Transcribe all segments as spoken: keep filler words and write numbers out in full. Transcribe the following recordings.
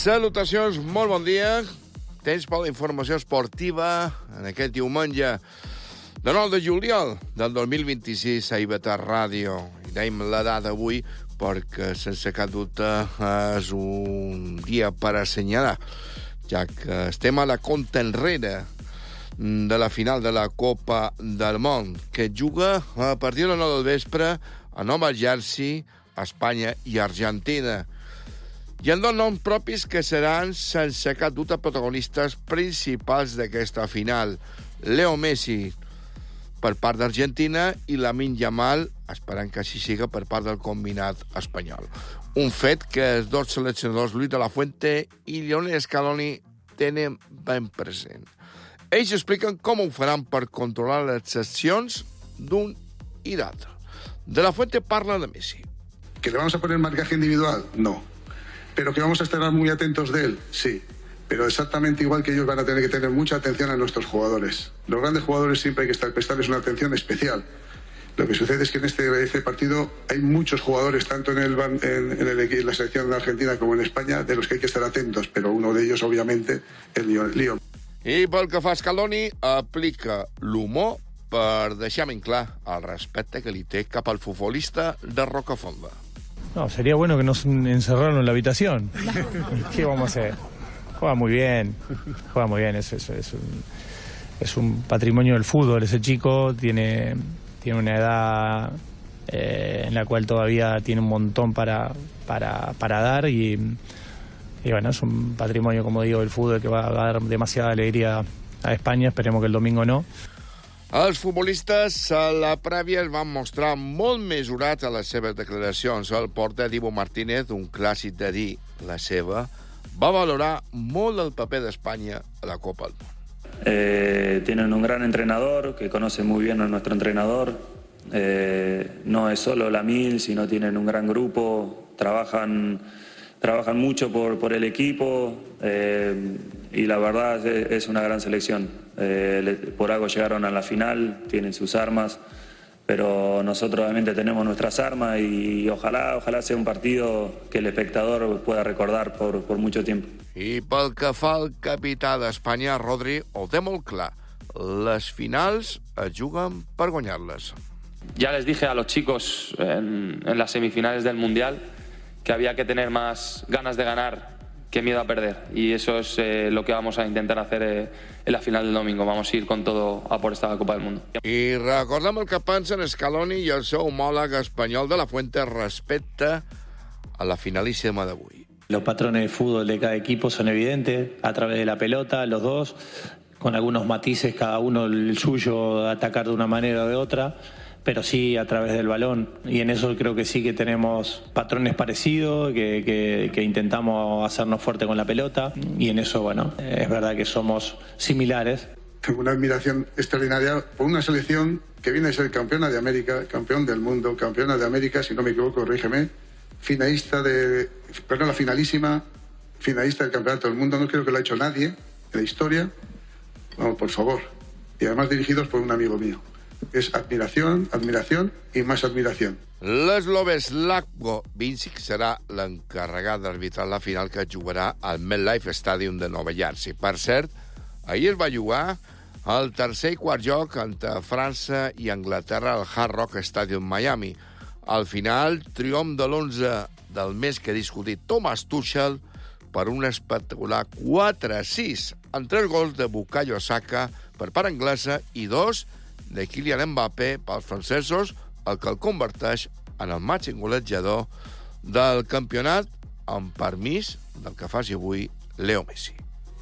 Salutacions, molt bon dia. Temps per la informació esportiva en aquest diumenge de nou de juliol del dos mil vint-i-sis a I V T Ràdio. I dèiem la data avui perquè, sense cap dubte, és un dia per assenyalar, ja que estem a la compta enrere de la final de la Copa del Món, que juga a partir de les nou del vespre a Nova Jersey, Espanya i Argentina. Hi ha dos noms propis que seran, sense cap dubte, protagonistes principals d'aquesta final. Leo Messi, per part d'Argentina, i Lamine Yamal, esperant que així siga, per part del combinat espanyol. Un fet que els dos seleccionadors, Luis de la Fuente i Lionel Scaloni, tenen ben present. Ells expliquen com ho faran per controlar les sessions d'un i d'altre. De la Fuente parla de Messi. ¿Que le vamos a poner marcaje individual? No. ¿Pero que vamos a estar muy atentos de él? Sí. Pero exactamente igual que ellos van a tener que tener mucha atención a nuestros jugadores. Los grandes jugadores siempre hay que estar, prestarles una atención especial. Lo que sucede es que en este, este partido hay muchos jugadores, tanto en, el, en, en, el, en la selección de Argentina como en España, de los que hay que estar atentos, pero uno de ellos, obviamente, el Leo. I pel que fa Scaloni, aplica l'humor per deixar ben clar el respecte que li té cap al futbolista de Rocafonda. No, sería bueno que nos encerraran en la habitación. ¿Qué vamos a hacer? Juega muy bien, juega muy bien, es, es, es, un, es un patrimonio del fútbol, ese chico tiene, tiene una edad eh, en la cual todavía tiene un montón para, para, para dar y, y bueno, es un patrimonio, como digo, del fútbol que va a dar demasiada alegría a España, esperemos que el domingo no. Els futbolistes a la prèvia es van mostrar molt mesurats a les seves declaracions. El porter Dibu Martínez, un clàssic de dir la seva, va valorar molt el paper d'Espanya a la Copa del Món. Eh, tienen un gran entrenador que conoce muy bien a nuestro entrenador. Eh, no es solo Lamine, sino tienen un gran grupo, trabajan, trabajan mucho por, por el equipo eh, y la verdad es, es una gran selección. Eh, por algo llegaron a la final, tienen sus armas, pero nosotros obviamente tenemos nuestras armas y ojalá, ojalá sea un partido que el espectador pueda recordar por, por mucho tiempo. I pel que fa al capità d'Espanya, Rodri, ho té molt clar. Les finals es juguen per guanyar-les. Ya les dije a los chicos en, en las semifinales del Mundial que había que tener más ganas de ganar que miedo a perder, y eso es eh, lo que vamos a intentar hacer eh, en la final del domingo. Vamos a ir con todo a por esta Copa del Mundo. I recordem el que pensen Scaloni i el seu homòleg espanyol de la Fuente respecte a la finalíssima d'avui. Los patrones de fútbol de cada equipo son evidentes, a través de la pelota, los dos, con algunos matices, cada uno el suyo, atacar de una manera o de otra, pero sí a través del balón, y en eso creo que sí que tenemos patrones parecidos, que, que, que intentamos hacernos fuerte con la pelota, y en eso, bueno, es verdad que somos similares. Tengo una admiración extraordinaria por una selección que viene a ser campeona de América, campeón del mundo, campeona de América, si no me equivoco, corrígeme, finalista de, perdón, la finalísima, finalista del campeonato del mundo, no creo que lo ha hecho nadie en la historia, vamos, por favor, y además dirigidos por un amigo mío. Es admiración, admiración i més admiració. L'eslovè Slavko Vincic serà l'encarregat d'arbitrar la final que jugarà al MetLife Stadium de Nova Jersey. Per cert, ahir es va jugar el tercer i quart joc entre França i Anglaterra al Hard Rock Stadium Miami. Al final, triomf de l'onze del mes que ha discutit Thomas Tuchel per un espectacular quatre a sis, amb tres gols de Bukayo Saka per part anglesa i dos de Kylian Mbappé pels francesos, el que el converteix en el màxim golejador del campionat, amb permís del que faci avui Leo Messi.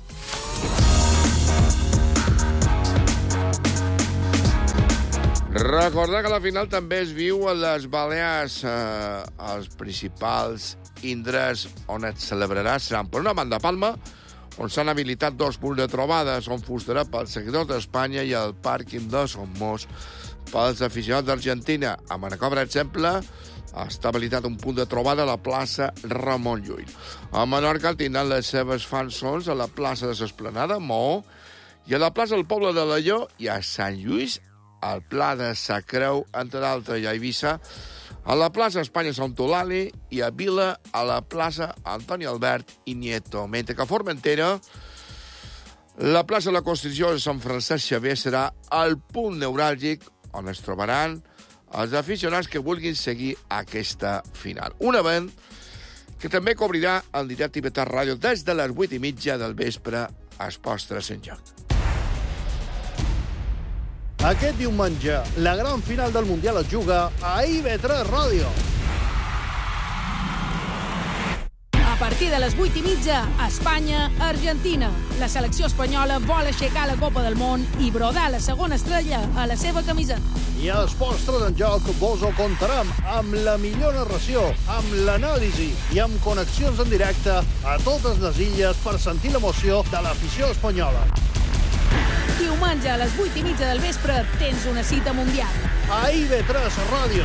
Recordar que la final també es viu a les Balears, eh, els principals indrets on es celebrarà seran, per una banda, Palma, on s'han habilitat dos punts de trobada, Son Fusterà pels seguidors d'Espanya i el pàrquing de Son Mos pels aficionats d'Argentina. A Manacor, per exemple, està habilitat un punt de trobada a la plaça Ramon Llull. A Menorca tindran les seves fansons a la plaça de l'Esplanada, Maó, i a la plaça del Poble de Lleió i a Sant Lluís, al Pla de Sa Creu, entre d'altres, i a Eivissa, a la plaça Espanya Sant Eulali i a Vila a la plaça Antoni Albert i Nieto, mentre que a Formentera la plaça de la Constitució de Sant Francesc Xavier serà el punt neuràlgic on es trobaran els aficionats que vulguin seguir aquesta final. Un event que també cobrirà el directe I V tres Ràdio des de les vuit i mitja del vespre a Esports tres en joc. Aquest diumenge, la gran final del Mundial es juga a I V tres Ràdio. A partir de les vuit i mitja, Espanya-Argentina. La selecció espanyola vol aixecar la Copa del Món i brodar la segona estrella a la seva camisa. I a Esports tres en joc vos ho contarem amb la millor narració, amb l'anàlisi i amb connexions en directe a totes les illes per sentir l'emoció de l'afició espanyola. Diumenge a les vuit i mitja del vespre tens una cita mundial. A I V tres Ràdio.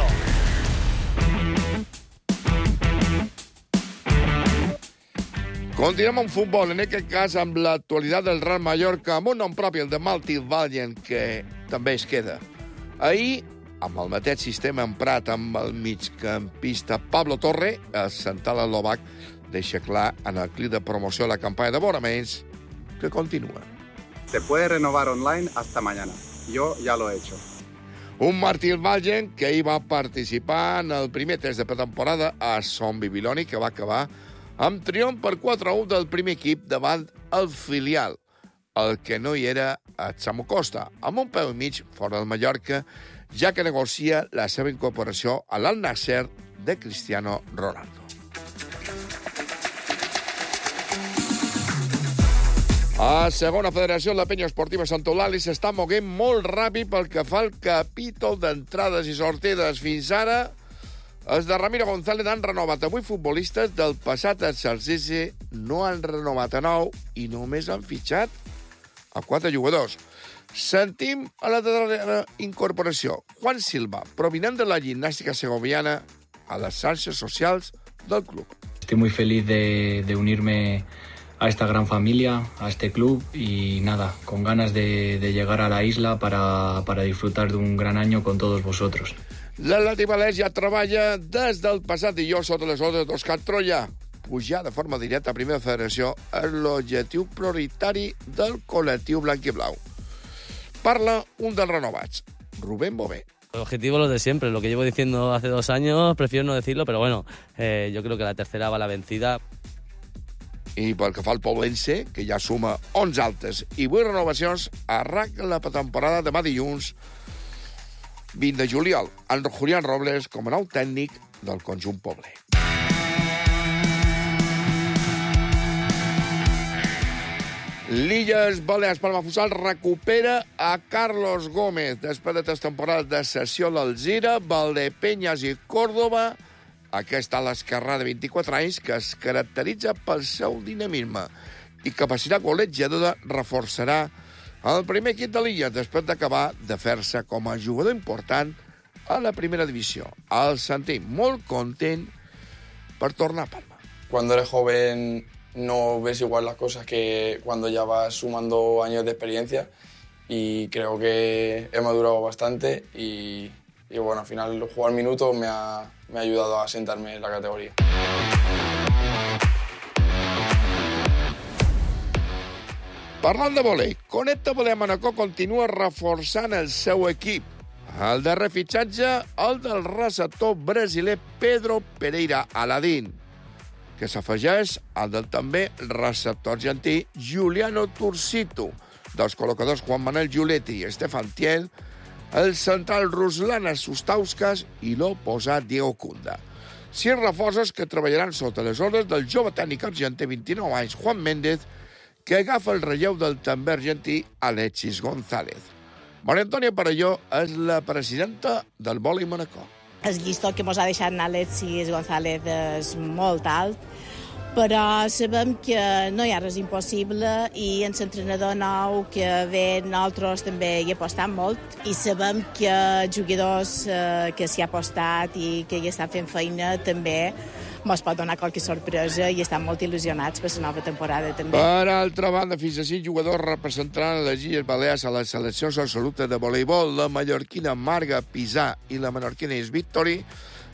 Continuem amb futbol, en aquest cas amb l'actualitat del Real Mallorca, amb un nom propi, el de Martí Valent, que també es queda. Ahir, amb el mateix sistema emprat amb el migcampista Pablo Torre, el central eslovac deixa clar en el clip de promoció de la campanya d'aboraments que continua. Se puede renovar online hasta mañana. Yo ya lo he hecho. Un Martí Valent que ahir va participar en el primer test de pretemporada a Son Bibiloni, que va acabar amb triomf per quatre a u del primer equip davant el filial. El que no hi era a Samu Costa, amb un peu i mig fora del Mallorca, ja que negocia la seva incorporació a l'Al Nasser de Cristiano Ronaldo. A segona federació, la penya esportiva Sant Eulali s'està moguent molt ràpid pel que fa al capítol d'entrades i sortides. Fins ara, els de Ramiro González han renovat a vuit futbolistes del passat exercici, no han renovat a nou i només han fitxat a quatre jugadors. Sentim a la darrera incorporació, Juan Silva, provinent de la gimnàstica segoviana, a les xarxes socials del club. Estoy muy feliz de, de unirme a esta gran familia, a este club y nada, con ganas de, de llegar a la isla para, para disfrutar de un gran año con todos vosotros. L'Atleti Valès ja treballa des del passat dijous sota les ordres d'Òscar Troya. Pujar de forma directa a Primera Federació és l'objectiu prioritari del col·lectiu blanc-i-blau. Parla un dels renovats, Rubén Bové. El objetivo es lo de siempre, lo que llevo diciendo hace dos años, prefiero no decirlo, pero bueno, eh, yo creo que la tercera va la vencida. I pel que fa al Poblense, que ja suma onze altes i vuit renovacions, arranca la temporada demà dilluns vint de juliol, amb Julián Robles com a nou tècnic del conjunt pobler. L'Illes Balears Palmafusal recupera a Carlos Gómez després de tres temporades de sessió a l'Alzira, Valdepeñas i Córdoba. Aquesta l'esquerrà de vint-i-quatre anys que es caracteritza pel seu dinamisme i capacitat golejadora reforçarà el primer equip de l'Illa després d'acabar de fer-se com a jugador important a la primera divisió. El sentim molt content per tornar a Palma. Cuando eres joven no ves igual las cosas que cuando ya vas sumando años de experiencia y creo que he madurado bastante y, y bueno, al final jugar minutos me ha, me ha ayudado a sentarme en la categoría. Parlant de vòlei, Conecta Vòlei Manacor continua reforçant el seu equip. El darrer fitxatge, el del receptor brasiler Pedro Pereira Aladín, que s'afegeix al del també receptor argentí Giuliano Tursito, dels col·locadors Juan Manuel Giuletti i Stefan Thiel, el central Ruslana Sustauskas i l'oposat Diego Cunda. Sis reforços que treballaran sota les ordres del jove tècnic argentí vint-i-nou anys Juan Méndez, que agafa el relleu del també argentí Alexis González. Maria Antònia Parelló és la presidenta del Vòlei Manacor. El llistó que ens ha deixat Alexis González és molt alt, però sabem que no hi ha res impossible i en l'entrenador nou que ve nosaltres també hi apostam molt i sabem que jugadors eh, que s'hi ha apostat i que hi estan fent feina també ens pot donar qualque sorpresa i estan molt il·lusionats per la nova temporada també. Per altra banda, fins a cinc jugadors representaran les Illes Balears a les seleccions absolutes de voleibol. La mallorquina Marga Pisà i la menorquina Is Victory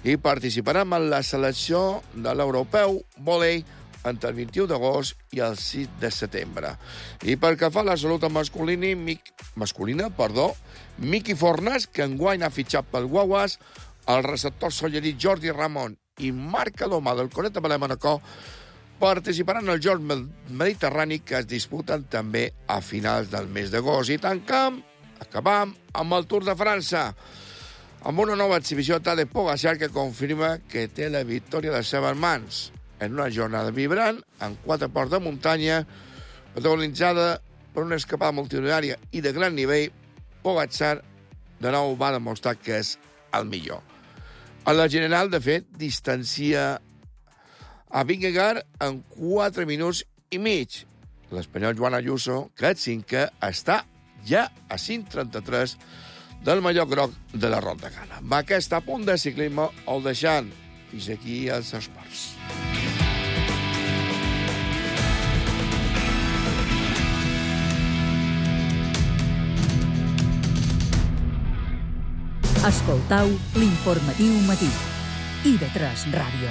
i participarem en la selecció de l'europeu vòlei entre el vint-i-u d'agost i el sis de setembre. I pel que fa a la salut masculina, Mic... masculina, perdó, Miqui Fornes, que enguany ha fitxat pel Guaguas, el receptor sollerí Jordi Ramon i Marc Alomà del Coneta Balè Manacor participaran als Jocs Mediterrani que es disputen també a finals del mes d'agost. I tancam, acabam amb el Tour de França, amb una nova exhibició de Tadej Pogačar que confirma que té la victòria a les seves mans en una jornada vibrant, en quatre ports de muntanya, protagonitzada per una escapada multitudinària i de gran nivell. Pogačar de nou va demostrar que és el millor. A la general, de fet, distancia a Vingegaard en quatre minuts i mig. L'espanyol Joan Ayuso, que és cinquè, està ja a cinc trenta-tres del mallot groc de la Ronda Gana. Amb aquest punt de ciclisme el deixant. Fins aquí els esports. Escoltau l'informatiu matí. I de tres Ràdio.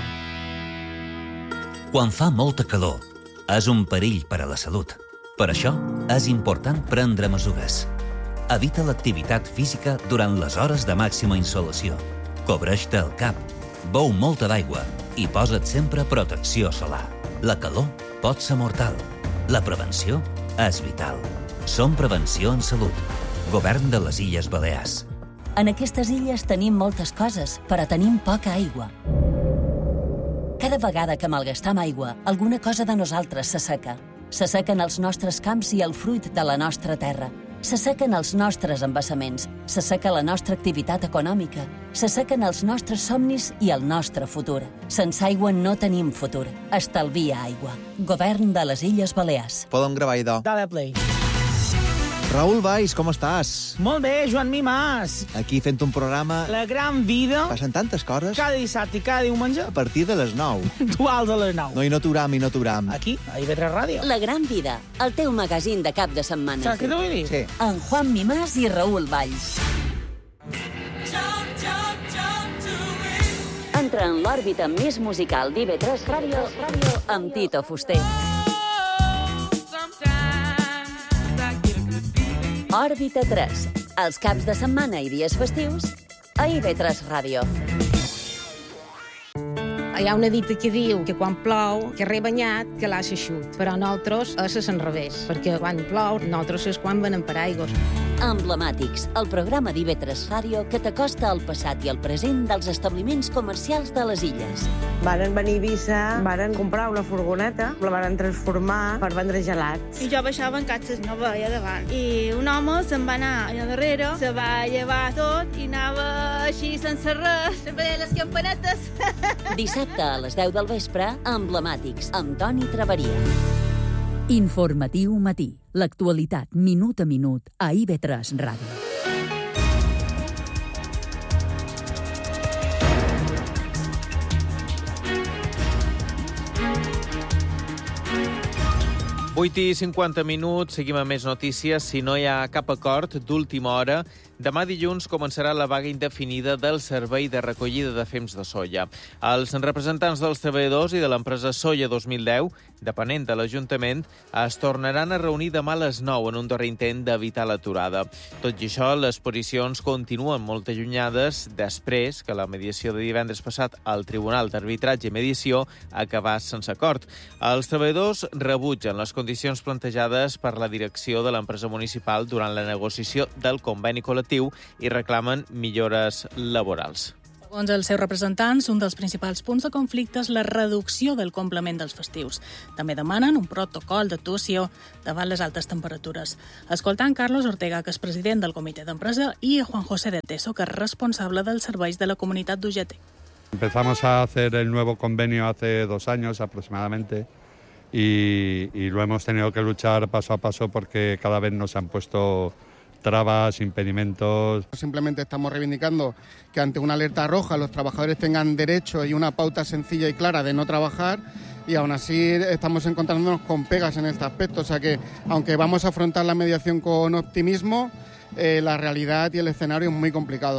Quan fa molta calor, és un perill per a la salut. Per això, és important prendre mesures. Evita l'activitat física durant les hores de màxima insolació. Cobreix-te el cap, beu molta d'aigua i posa't sempre protecció solar. La calor pot ser mortal. La prevenció és vital. Som Prevenció en Salut. Govern de les Illes Balears. En aquestes illes tenim moltes coses, però tenim poca aigua. Cada vegada que malgastam aigua, alguna cosa de nosaltres s'asseca. S'assequen els nostres camps i el fruit de la nostra terra. S'assequen els nostres embassaments. S'asseca la nostra activitat econòmica. S'assequen els nostres somnis i el nostre futur. Sense aigua no tenim futur. Estalvia aigua. Govern de les Illes Balears. Podem gravar, idò. Dale play. Raül Valls, com estàs? Molt bé, Joan Mimàs. Aquí fent un programa... La gran vida. Passen tantes coses. Cada dissabte i cada diumenge. A partir de les nou. Duals a les nou. No, i no t'uram, i no t'uram. Aquí, a I V tres Ràdio. La gran vida, el teu magazín de cap de setmana. Saps què t'ho vull dir? Sí. En Juan Mimàs i Raül Valls. Entra en l'òrbita més musical d'I V tres Ràdio amb Tito Fuster. Òrbita tres, els caps de setmana i dies festius a I V tres Ràdio. Hi ha una dita que diu que quan plou, que rebanyat, que l'ha eixut. Però nosaltres és a l'enrevés, perquè quan plou, nosaltres és quan venem per aigües. Emblemàtics, el programa d'I V tres Ràdio que t'acosta al passat i al present dels establiments comercials de les illes. Varen venir a Eivissa, varen comprar una furgoneta, la varen transformar per vendre gelats. I jo baixava en catxes, no veia davant. I un home se'n va anar allà darrere, se va llevar tot i anava així sense res, sempre les campanetes. Dissabte a les deu del vespre, Emblemàtics, amb Toni Traveria. Informatiu matí. L'actualitat minut a minut a I V tres Ràdio. vuit i cinquanta minuts, seguim amb més notícies. Si no hi ha cap acord d'última hora, demà dilluns començarà la vaga indefinida del servei de recollida de fems de soia. Els representants dels treballadors i de l'empresa Soia dos mil deu, depenent de l'Ajuntament, es tornaran a reunir demà a les nou en un darrer intent d'evitar l'aturada. Tot i això, les posicions continuen molt allunyades després que la mediació de divendres passat al Tribunal d'Arbitratge i Mediació acabés sense acord. Els treballadors rebutgen les condicions plantejades per la direcció de l'empresa municipal durant la negociació del conveni col·lectiu i reclamen millores laborals. Segons els seus representants, un dels principals punts de conflicte és la reducció del complement dels festius. També demanen un protocol d'actuació davant les altes temperatures. Escoltant Carlos Ortega, que és president del comitè d'empresa, i Juan José de Teso, que és responsable dels serveis de la comunitat d'U G T. Empezamos a hacer el nuevo convenio hace dos años aproximadamente y, y lo hemos tenido que luchar paso a paso porque cada vez nos han puesto trabas, impedimentos. Simplemente estamos reivindicando que ante una alerta roja los trabajadores tengan derecho y una pauta sencilla y clara de no trabajar, y aún así estamos encontrándonos con pegas en este aspecto. O sea que, aunque vamos a afrontar la mediación con optimismo, eh, la realidad y el escenario es muy complicado.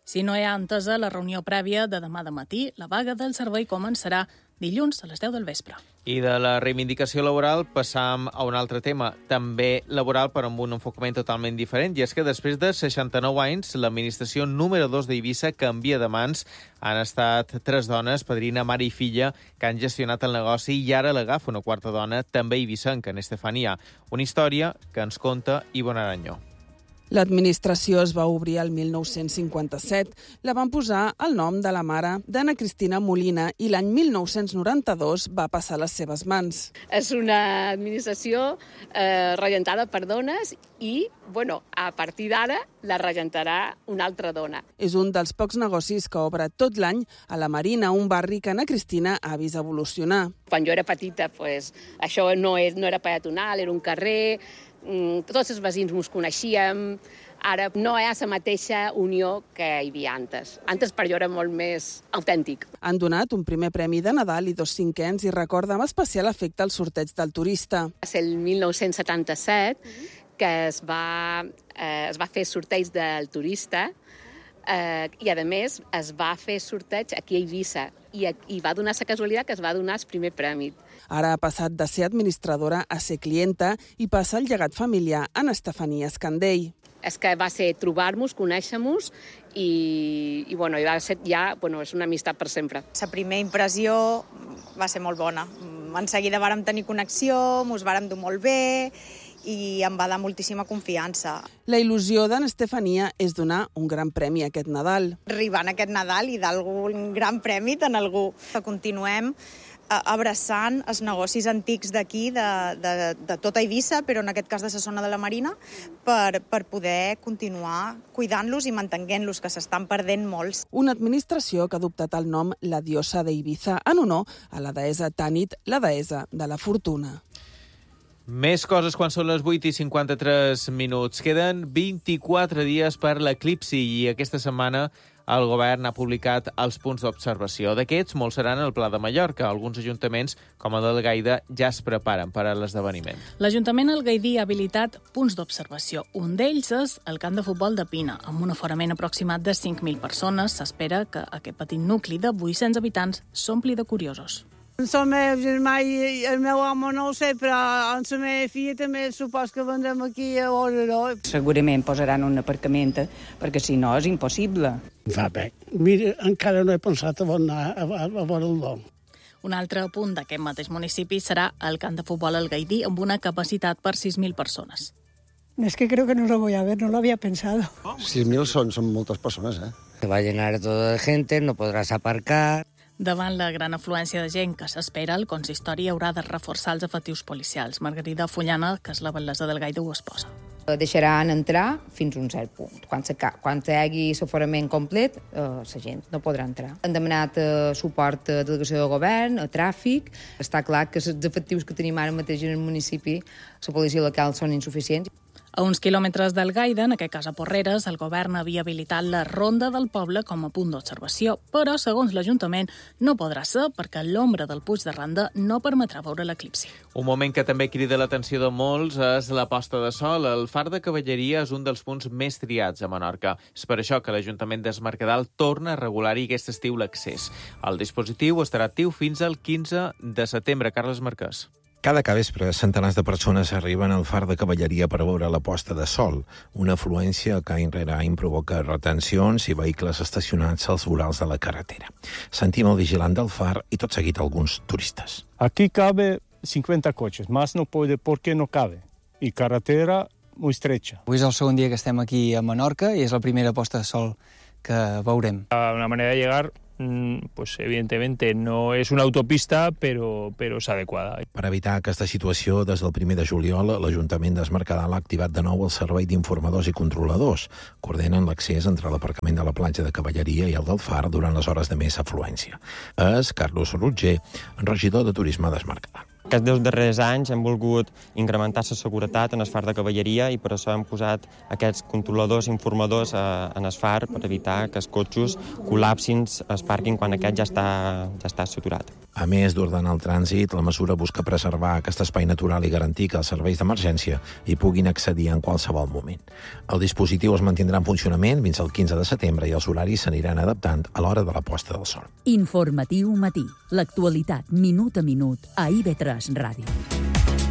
Si no hi ha entesa la reunió prèvia de demà de matí, la vaga del servei començarà dilluns a les deu del vespre. I de la reivindicació laboral passam a un altre tema, també laboral però amb un enfocament totalment diferent, i és que després de seixanta-nou anys, l'administració número dos d'Eivissa canvia de mans. Han estat tres dones, padrina, mare i filla, que han gestionat el negoci i ara l'agafa una quarta dona, també eivissenca, en Estefania. Una història que ens conta Ivonne Aranyó. L'administració es va obrir el mil nou-cents cinquanta-set. La van posar el nom de la mare d'Anna Cristina Molina i l'any mil nou-cents noranta-dos va passar a les seves mans. És una administració eh, regentada per dones i, bueno, a partir d'ara la regentarà una altra dona. És un dels pocs negocis que obre tot l'any a la Marina, un barri que Anna Cristina ha vist evolucionar. Quan jo era petita, pues, això no, és, no era peatonal, era un carrer, tots els veïns ens coneixíem, ara no hi ha la mateixa unió que hi havia antes. Antes per jo era molt més autèntic. Han donat un primer premi de Nadal i dos cinquens i recorda amb especial efecte el sorteig del turista. Va ser el mil nou-cents setanta-set que es va, eh, es va fer sorteig del turista eh, i, a més, es va fer sorteig aquí a Eivissa i, i va donar la casualitat que es va donar el primer premi. Ara ha passat de ser administradora a ser clienta i passa el llegat familiar en Estefania Escandell. És que va ser trobar-nos, conèixer-nos i, i, bueno, i va ser ja, bueno, és una amistat per sempre. La primera impressió va ser molt bona. En seguida vàrem tenir connexió, ens vàrem dur molt bé i em va dar moltíssima confiança. La il·lusió d'en Estefania és donar un gran premi aquest Nadal. Arribar en aquest Nadal i d'algun gran premi en algú. Que continuem abraçant els negocis antics d'aquí, de, de, de tota Eivissa, però en aquest cas de la zona de la Marina, per, per poder continuar cuidant-los i mantenint-los, que s'estan perdent molts. Una administració que ha adoptat el nom la diosa d'Eivissa en honor a la deessa Tanit, la deessa de la fortuna. Més coses quan són les vuit i cinquanta-tres minuts. Queden vint-i-quatre dies per l'eclipsi i aquesta setmana el govern ha publicat els punts d'observació. D'aquests, molts seran al Pla de Mallorca. Alguns ajuntaments, com el d'Algaida, ja es preparen per a l'esdeveniment. L'Ajuntament Algaidí ha habilitat punts d'observació. Un d'ells és el camp de futbol de Pina. Amb un aforament aproximat de cinc mil persones, s'espera que aquest petit nucli de vuit-cents habitants s'ompli de curiosos. El meu germà i el meu home no ho sé, però amb la meva filla també supos que vendrem aquí a veure-ho. Segurament posaran un aparcament, perquè si no és impossible. Va bé. Mira, encara no he pensat a anar a, a, a veure el dom. Un altre punt d'aquest mateix municipi serà el camp de futbol Algaidí, amb una capacitat per sis mil persones. Es que creo que no lo voy a ver, no lo había pensado. seis mil son, son moltes persones, eh? Se va a llenar todo de gente, no podràs aparcar. Davant la gran afluència de gent que s'espera, el consistori haurà de reforçar els efectius policials. Margarida Fullana, que és la batllessa d'Algaida, ho exposa. Deixaran entrar fins a un cert punt. Quan, se, quan hi hagi l'aforament complet, eh, la gent no podrà entrar. Han demanat eh, suport a delegació de govern, a tràfic. Està clar que els efectius que tenim ara mateix en el municipi, la policia local, són insuficients. A uns quilòmetres d'Algaida, en aquest cas a Porreres, el govern havia habilitat la Ronda del Poble com a punt d'observació, però, segons l'Ajuntament, no podrà ser perquè l'ombra del Puig de Randa no permetrà veure l'eclipsi. Un moment que també crida l'atenció de molts és la posta de sol. El Far de Cavalleria és un dels punts més triats a Menorca. És per això que l'Ajuntament d'Es Mercadal torna a regular-hi aquest estiu l'accés. El dispositiu estarà actiu fins al quinze de setembre. Carles Marquès. Cada capvespre, centenars de persones arriben al Far de Cavalleria per veure la posta de sol, una afluència que any rere any provoca retencions i vehicles estacionats als vorals de la carretera. Sentim el vigilant del Far i tot seguit alguns turistes. Aquí cabe cincuenta coches, más no puede porque no cabe, y carretera muy estrecha. Avui és el segon dia que estem aquí a Menorca i és la primera posta de sol que veurem. Una manera de llegar, pues evidentemente no és una autopista, però, però és adequada. Per evitar aquesta situació, des del primer de juliol, l'Ajuntament d'Es Mercadal ha activat de nou el servei d'informadors i controladors. Coordinen l'accés entre l'aparcament de la platja de Cavalleria i el del Far durant les hores de més afluència. És Carlos Rutger, regidor de Turisme d'Es Mercadal. Aquests dos darrers anys hem volgut incrementar la seguretat en el far de cavalleria i per això hem posat aquests controladors informadors en el far per evitar que els cotxes col·lapsin el pàrquing quan aquest ja està, ja està saturat. A més d'ordenar el trànsit, la mesura busca preservar aquest espai natural i garantir que els serveis d'emergència hi puguin accedir en qualsevol moment. El dispositiu es mantindrà en funcionament fins al quinze de setembre i els horaris s'aniran adaptant a l'hora de la posta del sol. Informatiu matí. L'actualitat minut a minut a I V tres Ràdio.